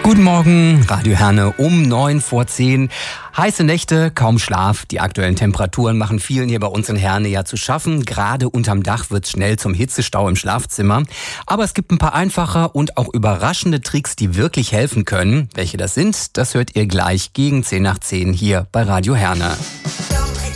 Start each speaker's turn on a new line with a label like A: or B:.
A: Guten Morgen, Radio Herne um 9:10. Heiße Nächte, kaum Schlaf. Die aktuellen Temperaturen machen vielen hier bei uns in Herne ja zu schaffen. Gerade unterm Dach wird's schnell zum Hitzestau im Schlafzimmer. Aber es gibt ein paar einfache und auch überraschende Tricks, die wirklich helfen können. Welche das sind, das hört ihr gleich gegen 10 nach 10 hier bei Radio Herne.